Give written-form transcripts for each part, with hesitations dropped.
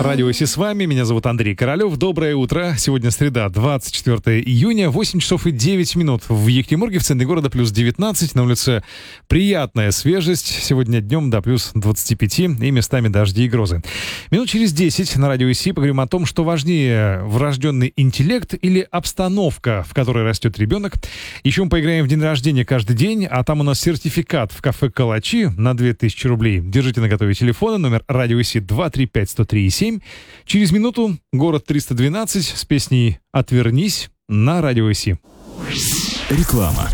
Радио ИСИ с вами, меня зовут Андрей Королёв. Доброе утро. Сегодня среда, 24 июня, 8 часов и 9 минут. В Екатеринбурге, в центре города, плюс 19. На улице приятная свежесть. Сегодня днем до плюс 25 и местами дожди и грозы. Минут через 10 на Радио ИСИ поговорим о том, что важнее: врожденный интеллект или обстановка, в которой растет ребенок. Еще мы поиграем в день рождения каждый день, а там у нас сертификат в кафе «Калачи» на 2000 рублей. Держите наготове телефоны, номер Радио ИСИ 235-103-7. Через минуту город 312 с песней «Отвернись» на Радио ИСИ. Реклама.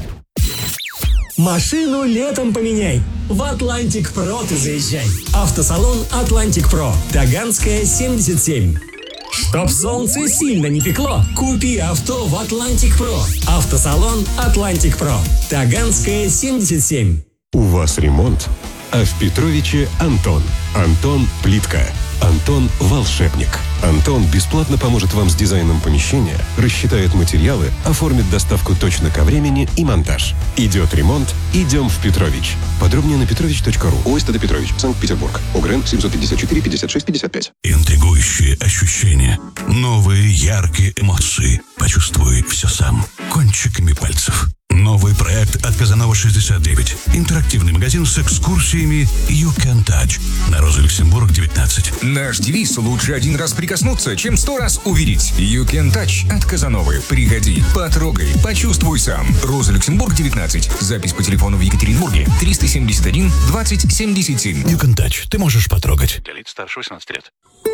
Машину летом поменяй. В Атлантик Про ты заезжай. Автосалон Атлантик Про. Таганская, 77. Чтоб солнце сильно не пекло, купи авто в Атлантик Про. Автосалон Атлантик Про. Таганская, 77. У вас ремонт? А в Петровиче Антон. Антон – плитка. Антон – волшебник. Антон бесплатно поможет вам с дизайном помещения, рассчитает материалы, оформит доставку точно ко времени и монтаж. Идет ремонт? Идем в Петрович. Подробнее на petrovich.ru. ОСТД Петрович, Санкт-Петербург. ОГРН 754 56 55. Интригующие ощущения. Новые яркие эмоции. Почувствуй все сам. Кончиками пальцев. Новый проект от Казанова 69. Интерактивный магазин с экскурсиями You Can Touch. На Роза Люксембург, 19. Наш девиз: лучше один раз прикоснуться, чем 100 раз увидеть. You Can Touch от Казановы. Приходи, потрогай, почувствуй сам. Роза Люксембург, 19. Запись по телефону в Екатеринбурге 371 20 77. You Can Touch. Ты можешь потрогать. Для лиц старше 18 лет.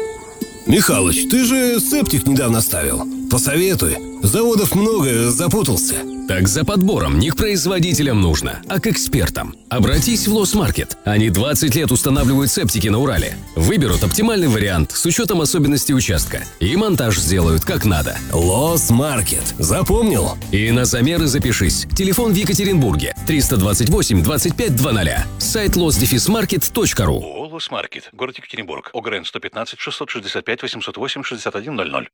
Михалыч, ты же септик недавно ставил. Посоветуй. Заводов много, запутался. Так за подбором не к производителям нужно, а к экспертам. Обратись в Лосмаркет. Они 20 лет устанавливают септики на Урале. Выберут оптимальный вариант с учетом особенностей участка. И монтаж сделают как надо. Лосмаркет. Запомнил? И на замеры запишись. Телефон в Екатеринбурге 328 25 00. Сайт losdefismarket.ru. ООО «Лосмаркет». Город Екатеринбург. ОГРН 115 665 808 61 00.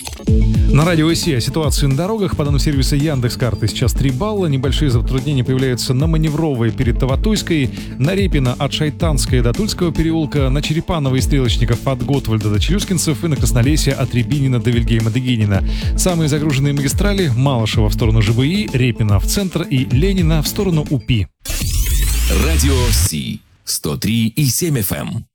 На Радио ИСИ о ситуации на дорогах. По данным сервиса Яндекс.Карты сейчас 3 балла. Небольшие затруднения появляются на Маневровой перед Таватуйской, на Репина от Шайтанской до Тульского переулка, на Черепаново и Стрелочников от Готвальда до Челюскинцев и на Краснолесье от Рябинина до Вильгельма-Дегинина. Самые загруженные магистрали: Малышева в сторону ЖБИ, Репина в центр и Ленина в сторону УПИ. Радио Си 103,7 FM.